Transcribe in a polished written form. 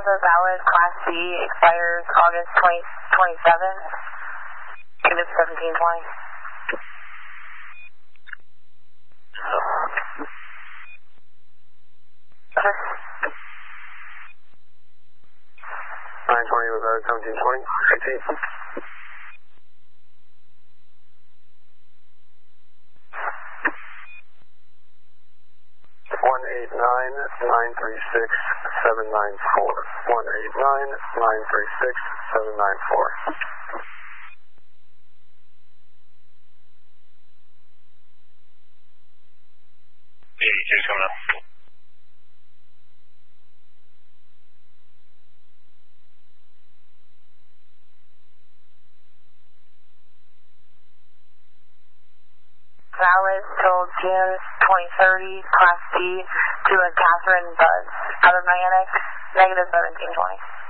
Another valid Class C expires August 27th. Unit 1720. Okay. 920 with 1720. 18. 189-936-794. 189-936-794. Eighty-two's coming up. Valid till June 2030, Class C to a Catherine Buzz, out of Miami, negative 1720.